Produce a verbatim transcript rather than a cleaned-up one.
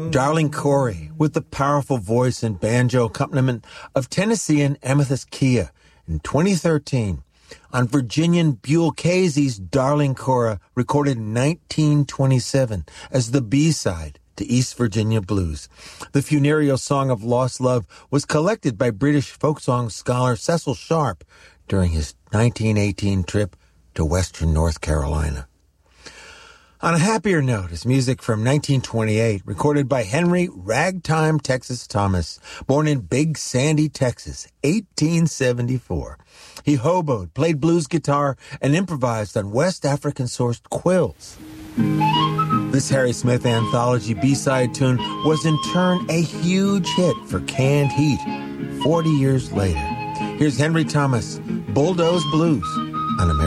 Darling Corey, with the powerful voice and banjo accompaniment of Tennessean Amethyst Kia in twenty thirteen on Virginian Buell Casey's Darling Cora, recorded in nineteen twenty-seven as the B-side to East Virginia Blues. The funereal song of lost love was collected by British folk song scholar Cecil Sharp during his nineteen eighteen trip to western North Carolina. On a happier note is music from nineteen twenty-eight, recorded by Henry Ragtime Texas Thomas, born in Big Sandy, Texas, eighteen seventy-four. He hoboed, played blues guitar, and improvised on West African-sourced quills. This Harry Smith anthology B-side tune was in turn a huge hit for Canned Heat forty years later. Here's Henry Thomas, Bulldoze Blues on American